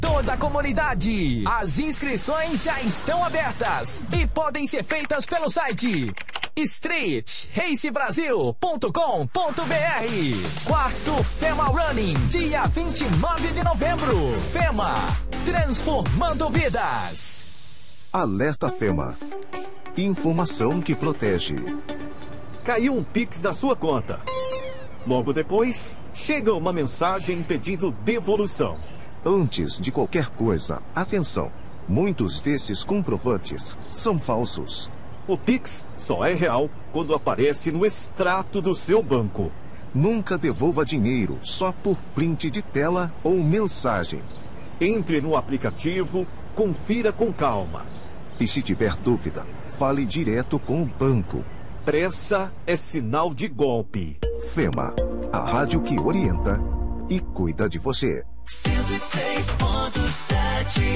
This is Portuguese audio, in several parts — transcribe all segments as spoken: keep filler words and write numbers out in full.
toda a comunidade. As inscrições já estão abertas e podem ser feitas pelo site street race brasil ponto com ponto br. Quarto FEMA Running, dia vinte e nove de novembro. FEMA, transformando vidas. Alerta FEMA. Informação que protege. Caiu um Pix na sua conta. Logo depois, chega uma mensagem pedindo devolução. Antes de qualquer coisa, atenção. Muitos desses comprovantes são falsos. O Pix só é real quando aparece no extrato do seu banco. Nunca devolva dinheiro só por print de tela ou mensagem. Entre no aplicativo, confira com calma. E se tiver dúvida, fale direto com o banco. Pressa é sinal de golpe. FEMA, a rádio que orienta e cuida de você. cento e seis ponto sete.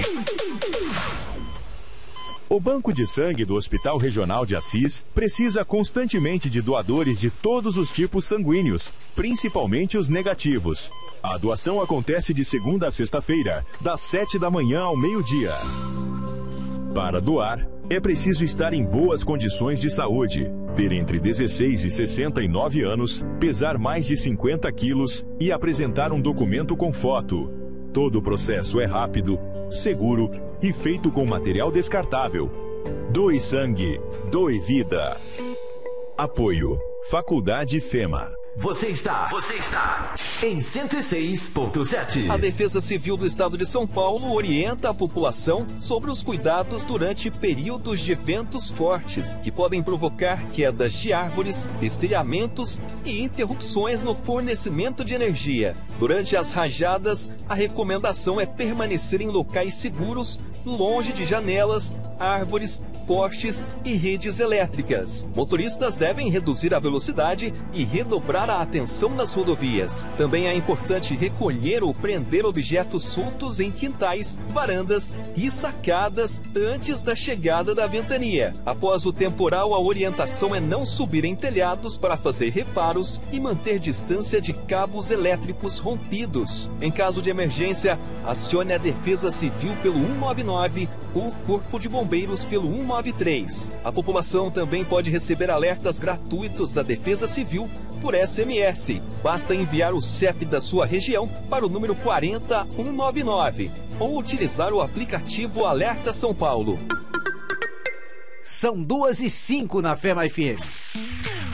O Banco de Sangue do Hospital Regional de Assis precisa constantemente de doadores de todos os tipos sanguíneos, principalmente os negativos. A doação acontece de segunda a sexta-feira, das sete da manhã ao meio-dia. Para doar, é preciso estar em boas condições de saúde, ter entre dezesseis e sessenta e nove anos, pesar mais de cinquenta quilos e apresentar um documento com foto. Todo o processo é rápido, seguro e feito com material descartável. Doe sangue, doe vida. Apoio Faculdade FEMA. Você está, você está em cento e seis ponto sete. A Defesa Civil do Estado de São Paulo orienta a população sobre os cuidados durante períodos de ventos fortes, que podem provocar quedas de árvores, estilhamentos e interrupções no fornecimento de energia. Durante as rajadas, a recomendação é permanecer em locais seguros, longe de janelas, árvores, postes e redes elétricas. Motoristas devem reduzir a velocidade e redobrar a atenção nas rodovias. Também é importante recolher ou prender objetos soltos em quintais, varandas e sacadas antes da chegada da ventania. Após o temporal, a orientação é não subir em telhados para fazer reparos e manter distância de cabos elétricos rompidos. Em caso de emergência, acione a Defesa Civil pelo cento e noventa e nove ou o Corpo de Bombeiros pelo cento e noventa e três. A população também pode receber alertas gratuitos da Defesa Civil por S M S. Basta enviar o C E P da sua região para o número quarenta cento e noventa e nove ou utilizar o aplicativo Alerta São Paulo. São duas e cinco na FEMA F M.